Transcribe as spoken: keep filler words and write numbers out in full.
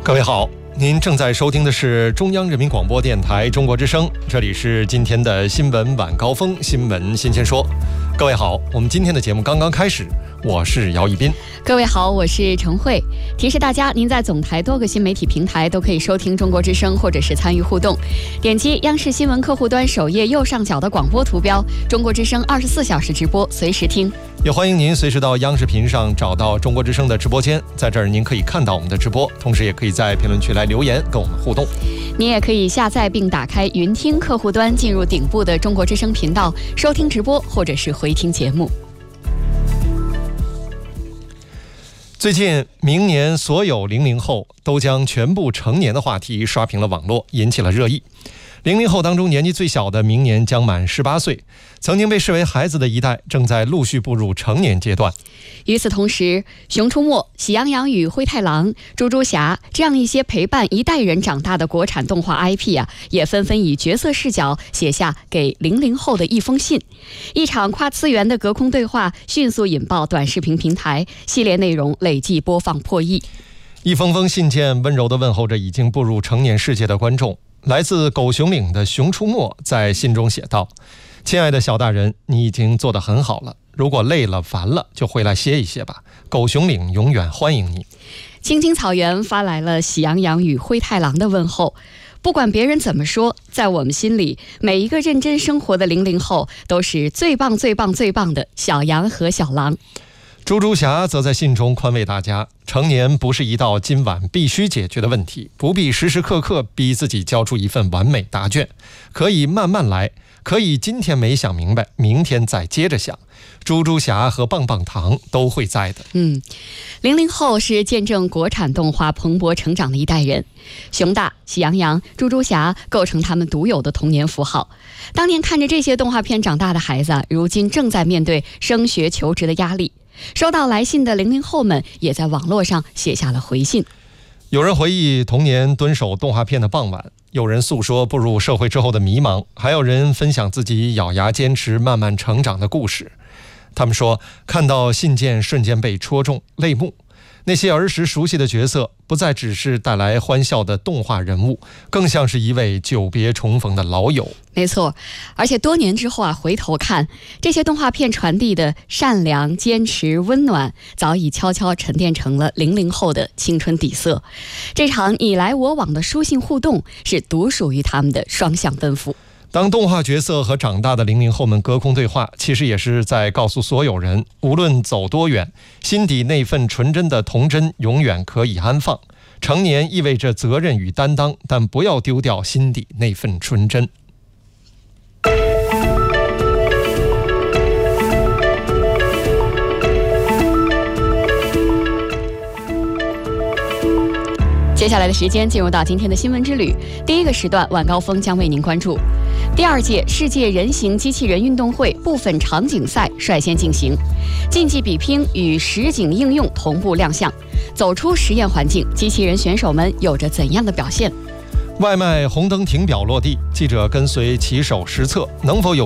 各位好，您正在收听的是中央人民广播电台中国之声，这里是今天的新闻晚高峰，新闻新鲜说。各位好，我们今天的节目刚刚开始，我是姚一斌。 各位好，我是陈慧。提示大家，您在总台多个新媒体平台都可以收听中国之声，或者是参与互动。点击央视新闻客户端首页右上角的广播图标，中国之声二十四小时直播，随时听。 也欢迎您随时到央视频上找到中国之声的直播间，在这儿您可以看到我们的直播，同时也可以在评论区来留言跟我们互动。 您也可以下载并打开云听客户端，进入顶部的中国之声频道，收听直播或者是回听节目。 最近，明年所有零零后都将全部成年的话题刷屏了网络，引起了热议。零零后当中年纪最小的明年将满十八岁，曾经被视为孩子的一代正在陆续步入成年阶段。 与此同时，《熊出没》《喜羊羊与灰太狼》《猪猪侠》这样一些陪伴一代人长大的国产动画 I P 啊，也纷纷以角色视角写下给零零后的一封信。一场跨次元的隔空对话迅速引爆短视频平台，系列内容累计播放破亿。 一封封信件温柔地问候着已经步入成年世界的观众。来自狗熊岭的熊出没在信中写道：亲爱的小大人，你已经做得很好了，如果累了烦了就回来歇一歇吧，狗熊岭永远欢迎你。 青青草原发来了喜羊羊与灰太狼的问候。不管别人怎么说，在我们心里，每一个认真生活的零零后都是最棒最棒最棒的小羊和小狼。 猪猪侠则在信中宽慰大家，成年不是一道今晚必须解决的问题，不必时时刻刻逼自己交出一份完美答卷，可以慢慢来，可以今天没想明白，明天再接着想。猪猪侠和棒棒糖都会在的。 嗯，零零后是见证国产动画蓬勃成长的一代人，熊大、喜羊羊、猪猪侠构成他们独有的童年符号。当年看着这些动画片长大的孩子，如今正在面对升学求职的压力。收到来信的零零后们也在网络上写下了回信。 有人回忆童年蹲守动画片的傍晚，有人诉说步入社会之后的迷茫，还有人分享自己咬牙坚持慢慢成长的故事。他们说，看到信件瞬间被戳中泪目，那些儿时熟悉的角色不再只是带来欢笑的动画人物，更像是一位久别重逢的老友。 没错，而且多年之后啊，回头看这些动画片传递的善良、坚持、温暖，早已悄悄沉淀成了零零后的青春底色。这场你来我往的书信互动，是独属于他们的双向奔赴。 当动画角色和长大的零零后们隔空对话，其实也是在告诉所有人，无论走多远，心底那份纯真的童真永远可以安放。成年意味着责任与担当，但不要丢掉心底那份纯真。 接下来的时间进入到今天的新闻之旅。第一个时段晚高峰将为您关注第二届世界人形机器人运动会部分场景赛率先进行，竞技比拼与实景应用同步亮相。走出实验环境，机器人选手们有着怎样的表现？ 外卖红灯停表落地，记者跟随骑手实测，能否有